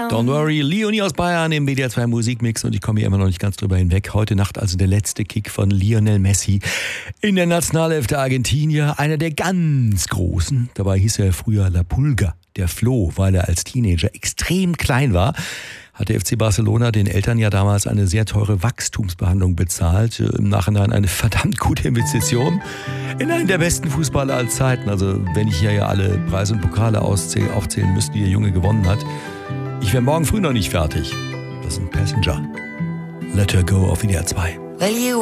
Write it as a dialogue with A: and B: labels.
A: Don't worry, Leonie aus Bayern im WDR 2 Musikmix und ich komme hier immer noch nicht ganz drüber hinweg. Heute Nacht also der letzte Kick von Lionel Messi in der Nationalelf der Argentinier. Einer der ganz Großen. Dabei hieß er früher La Pulga, der Floh, weil er als Teenager extrem klein war. Hat der FC Barcelona den Eltern ja damals eine sehr teure Wachstumsbehandlung bezahlt. Im Nachhinein eine verdammt gute Investition in einen der besten Fußballer aller Zeiten. Also wenn ich hier ja alle Preise und Pokale aufzählen müsste, die der Junge gewonnen hat. Ich wäre morgen früh noch nicht fertig. Das ist ein Passenger. Let Her Go auf WDR 2.